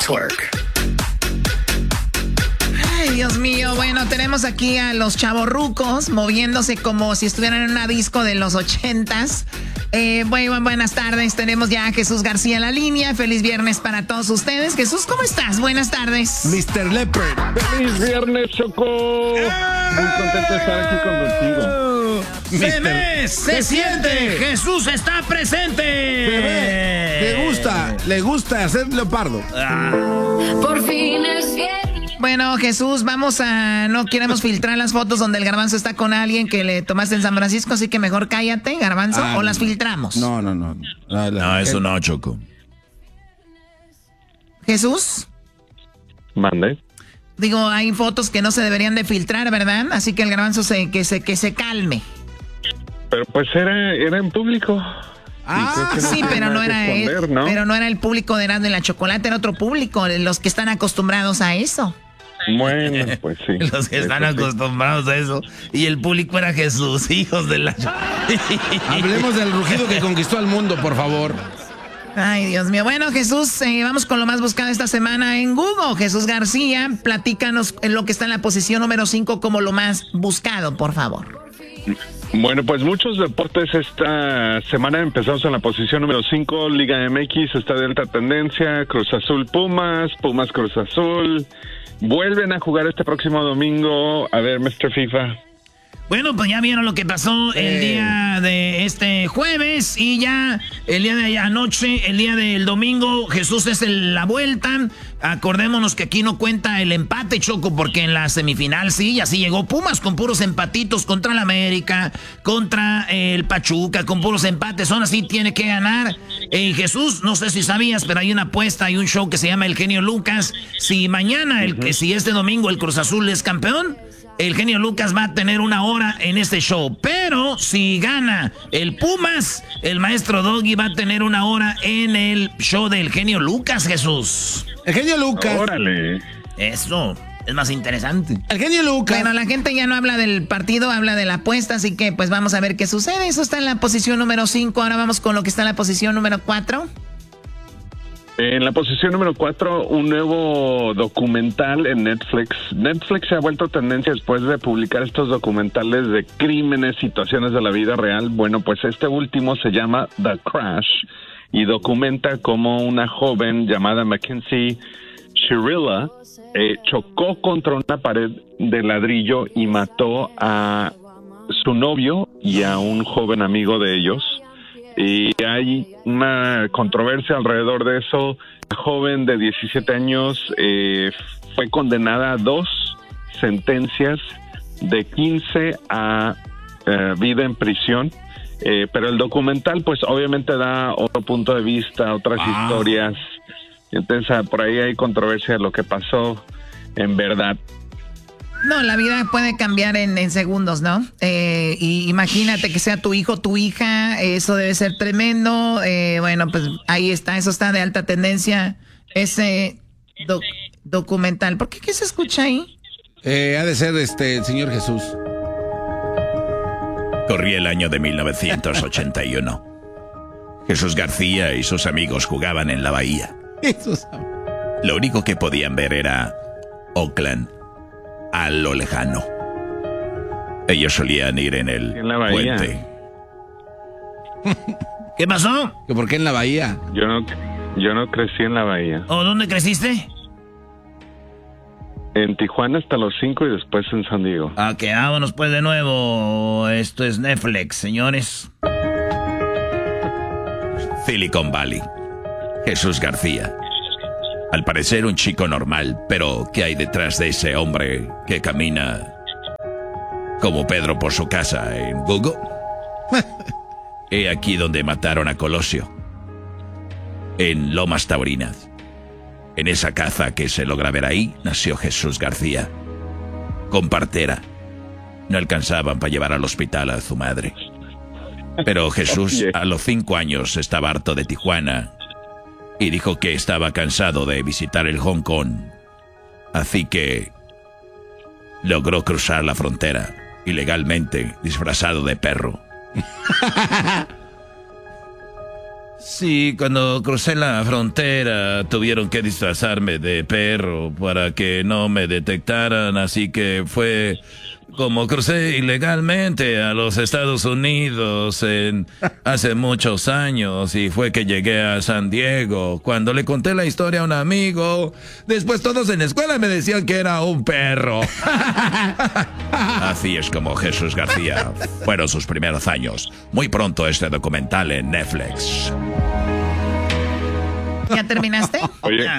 Network. Ay, Dios mío, bueno, tenemos aquí a los chavorrucos moviéndose como si estuvieran en una disco de los 80s. Buenas tardes, tenemos ya a Jesús García en la línea. Feliz viernes para todos ustedes. Jesús, ¿cómo estás? Buenas tardes. Mr. Leopard. ¡Feliz viernes, Choco! Muy contento de estar aquí contigo. Se siente, Jesús está presente. Bebé, le gusta hacer leopardo. Por fin es viernes. Bueno, Jesús, no queremos filtrar las fotos donde el Garbanzo está con alguien que le tomaste en San Francisco, así que mejor cállate, Garbanzo, o las filtramos. No. No, eso no, Choco. Jesús. Mande. Digo, hay fotos que no se deberían de filtrar, ¿verdad? Así que el Garbanzo que se calme. Pero pues era en público. Sí, pero no era él, ¿no? Pero no era el público de Erasmo y la Chocolate, era otro público, los que están acostumbrados a eso. Bueno, pues sí. Los que están acostumbrados a eso. Y el público era Jesús, hijos de la... Hablemos del rugido que conquistó al mundo, por favor. Ay, Dios mío. Bueno, Jesús, vamos con lo más buscado esta semana en Google. Jesús García, platícanos en lo que está en la posición número 5 como lo más buscado, por favor. Bueno, pues muchos deportes esta semana. Empezamos en la posición número 5, Liga MX, está de alta tendencia, Cruz Azul Pumas Cruz Azul. Vuelven a jugar este próximo domingo. A ver, Mr. FIFA. Bueno, pues ya vieron lo que pasó el día de este jueves y ya el día de anoche, el día del domingo, Jesús es la vuelta. Acordémonos que aquí no cuenta el empate, Choco, porque en la semifinal sí, así llegó Pumas con puros empatitos contra el América, contra el Pachuca, con puros empates. Son así, tiene que ganar. Jesús, no sé si sabías, pero hay una apuesta, hay un show que se llama El Genio Lucas. Si mañana, si este domingo el Cruz Azul es campeón, el Genio Lucas va a tener 1 hora en este show. Pero si gana el Pumas, el maestro Doggy va a tener 1 hora en el show del Genio Lucas, Jesús. El Genio Lucas. Órale. Eso es más interesante. El Genio Lucas. Bueno, la gente ya no habla del partido, habla de la apuesta, así que pues vamos a ver qué sucede. Eso está en la posición número 5. Ahora vamos con lo que está en la posición número 4. En la posición número 4, un nuevo documental en Netflix. Netflix se ha vuelto tendencia después de publicar estos documentales de crímenes, situaciones de la vida real. Bueno, pues este último se llama The Crash y documenta cómo una joven llamada Mackenzie Shirilla chocó contra una pared de ladrillo y mató a su novio y a un joven amigo de ellos. Y hay una controversia alrededor de eso. La joven de 17 años fue condenada a 2 sentencias de 15 a vida en prisión. Pero el documental, pues obviamente da otro punto de vista, otras historias. Entonces, por ahí hay controversia de lo que pasó en verdad. No, la vida puede cambiar en segundos, ¿no? Y imagínate que sea tu hijo, tu hija, eso debe ser tremendo. Bueno, pues ahí está, eso está de alta tendencia, ese documental. ¿Por qué? ¿Qué se escucha ahí? Ha de ser el señor Jesús. Corría el año de 1981. Jesús García y sus amigos jugaban en la bahía. Lo único que podían ver era Oakland a lo lejano. Ellos solían ir en el puente. ¿Qué pasó? ¿Que por qué en la bahía? Yo no crecí en la bahía. ¿O dónde creciste? En Tijuana hasta los 5 y después en San Diego. Ok, vámonos pues de nuevo. Esto es Netflix, señores. Silicon Valley. Jesús García. Al parecer un chico normal, pero ¿qué hay detrás de ese hombre que camina como Pedro por su casa en Google? He aquí donde mataron a Colosio, en Lomas Taurinas. En esa caza que se logra ver ahí, nació Jesús García. Con partera. No alcanzaban para llevar al hospital a su madre. Pero Jesús a los 5 años estaba harto de Tijuana y dijo que estaba cansado de visitar el Hong Kong. Así que logró cruzar la frontera ilegalmente, disfrazado de perro. Sí, cuando crucé la frontera tuvieron que disfrazarme de perro para que no me detectaran, así que fue como crucé ilegalmente a los Estados Unidos hace muchos años y fue que llegué a San Diego. Cuando le conté la historia a un amigo, después todos en la escuela me decían que era un perro. Así es como Jesús García fueron sus primeros años. Muy pronto este documental en Netflix. ¿Ya terminaste? Oye,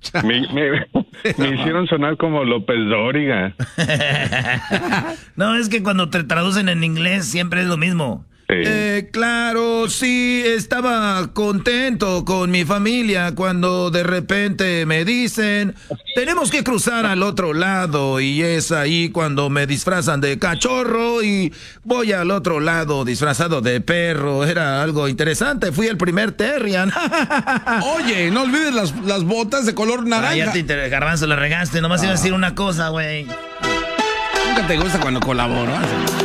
me hicieron sonar como López Dóriga. No, es que cuando te traducen en inglés siempre es lo mismo. Sí. Claro, sí, estaba contento con mi familia cuando de repente me dicen, tenemos que cruzar al otro lado, y es ahí cuando me disfrazan de cachorro y voy al otro lado disfrazado de perro. Era algo interesante, fui el primer Terrian. Oye, no olvides las botas de color naranja. Ya Garbanzo, le regaste, nomás iba a decir una cosa, güey. Nunca te gusta cuando colaboras.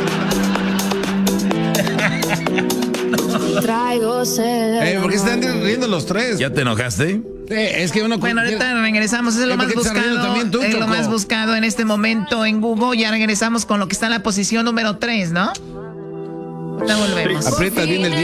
Traigo sed. ¿Por qué están riendo los tres? ¿Ya te enojaste? Sí, es que uno... Bueno, ahorita regresamos, es lo más ¿por qué te estás riendo buscado, también tú, es lo Choco? más buscado en este momento en Google. Ya regresamos con lo que está en la posición número 3, ¿no? Ahorita volvemos. Aprieta bien el